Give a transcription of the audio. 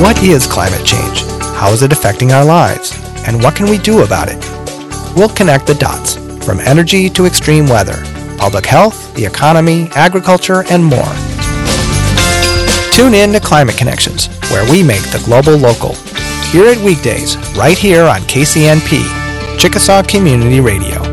What is climate change? How is it affecting our lives? And what can we do about it? We'll connect the dots, from energy to extreme weather, public health, the economy, agriculture, and more. Tune in to Climate Connections, where we make the global local. Hear it weekdays, right here on KCNP, Chickasaw Community Radio.